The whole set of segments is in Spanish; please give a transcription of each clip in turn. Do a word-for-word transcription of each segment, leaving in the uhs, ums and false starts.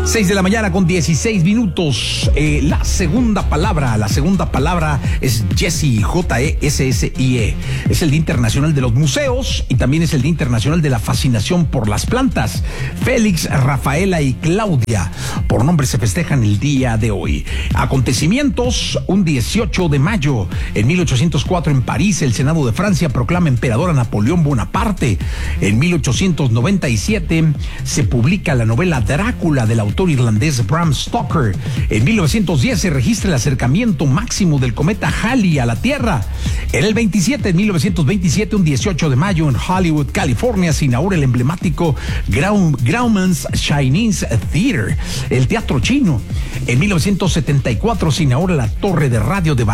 seis de la mañana con dieciséis minutos. Eh, la segunda palabra, la segunda palabra es Jessie, J E S S I E. Es el Día Internacional de los Museos y también es el Día Internacional de la Fascinación por las Plantas. Félix, Rafaela y Claudia, por nombre, se festejan el día de hoy. Acontecimientos: un dieciocho de mayo, en mil ochocientos cuatro, en París, el Senado de Francia proclama emperador a Napoleón Bonaparte. En mil ochocientos noventa y siete se publica la novela Drácula del autor irlandés Bram Stoker. En mil novecientos diez se registra el acercamiento máximo del cometa Halley a la Tierra. En el veintisiete, en mil novecientos veintisiete, un dieciocho de mayo, en Hollywood, California, se inaugura el emblemático Grau- Grauman's Chinese Theater, el teatro chino. En mil novecientos setenta y cuatro se inaugura la torre de radio de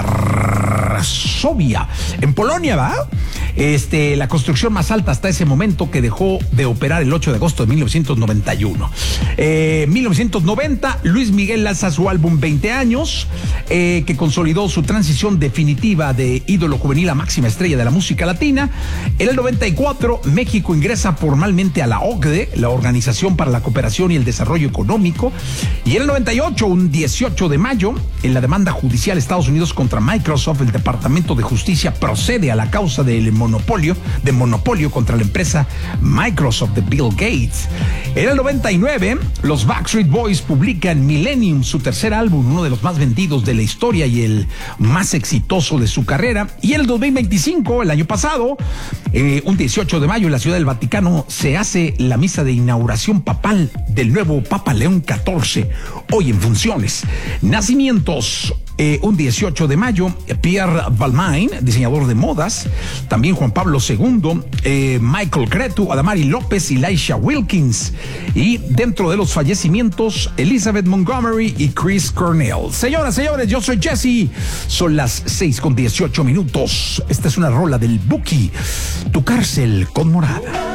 Varsovia, en Polonia, ¿va? Este, la construcción más alta hasta ese momento, que dejó de operar el ocho de agosto de mil novecientos noventa y uno. Eh, mil novecientos noventa, Luis Miguel lanza su álbum veinte años, eh, que consolidó su transición definitiva de ídolo juvenil a máxima estrella de la música latina. En el noventa y cuatro, México ingresa formalmente a la O C D E, la Organización para la Cooperación y el Desarrollo Económico. Y en el noventa y ocho, un dieciocho de mayo, en la demanda judicial Estados Unidos contra Microsoft, el Departamento de Justicia procede a la causa del monopolio, de monopolio contra la empresa Microsoft de Bill Gates. En el noventa y nueve, los Backstreet Boys publican Millennium, su tercer álbum, uno de los más vendidos de la historia y el más exitoso de su carrera. Y en el dos mil veinticinco, el año pasado, eh, un dieciocho de mayo, en la Ciudad del Vaticano, se hace la misa de inauguración papal del nuevo Papa León catorce, hoy en funciones. Nacimientos: Eh, un dieciocho de mayo, Pierre Balmain, diseñador de modas. También Juan Pablo segundo, eh, Michael Cretu, Adamari López y Laisha Wilkins. Y dentro de los fallecimientos, Elizabeth Montgomery y Chris Cornell. Señoras, señores, yo soy Jesse. Son las seis con dieciocho minutos. Esta es una rola del Buki, Tu Cárcel con Morada.